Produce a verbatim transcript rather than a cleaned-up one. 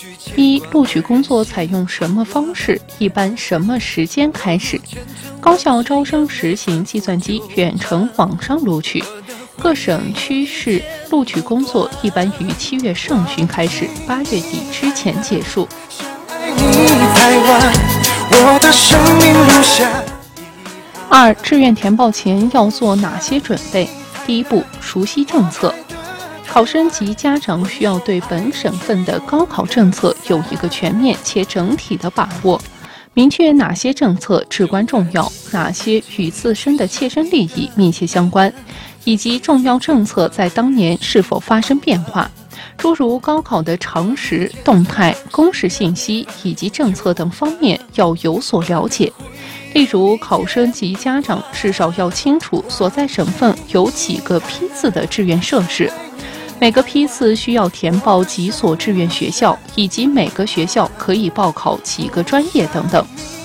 一、录取工作采用什么方式？一般什么时间开始？高校招生实行计算机远程网上录取。各省区市录取工作一般于七月上旬开始，八月底之前结束。二、志愿填报前要做哪些准备？第一步，熟悉政策。考生及家长需要对本省份的高考政策有一个全面且整体的把握，明确哪些政策至关重要，哪些与自身的切身利益密切相关，以及重要政策在当年是否发生变化，诸如高考的常识、动态、公示信息以及政策等方面要有所了解。例如，考生及家长至少要清楚所在省份有几个批次的志愿设施，每个批次需要填报几所志愿学校，以及每个学校可以报考几个专业等等。